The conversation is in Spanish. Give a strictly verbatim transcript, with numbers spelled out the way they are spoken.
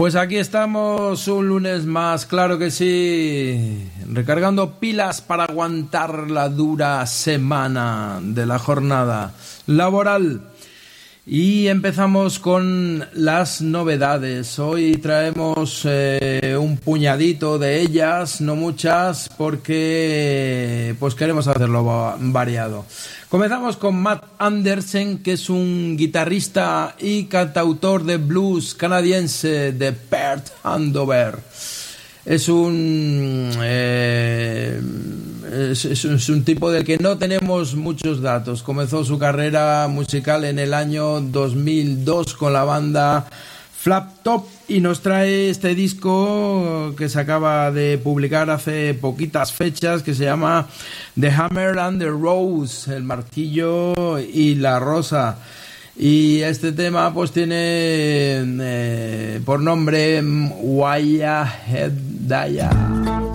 Pues aquí estamos un lunes más, claro que sí, recargando pilas para aguantar la dura semana de la jornada laboral. Y empezamos con las novedades. Hoy traemos eh, un puñadito de ellas, no muchas, porque pues queremos hacerlo va- variado. Comenzamos con Matt Andersen, que es un guitarrista y cantautor de blues canadiense de Perth, Andover. Es un, eh, es, es, un, es un tipo del que no tenemos muchos datos. Comenzó su carrera musical en el año dos mil dos con la banda Flap Top y nos trae este disco que se acaba de publicar hace poquitas fechas, que se llama The Hammer and the Rose, el martillo y la rosa. Y este tema pues tiene eh, por nombre Waya Hedaya.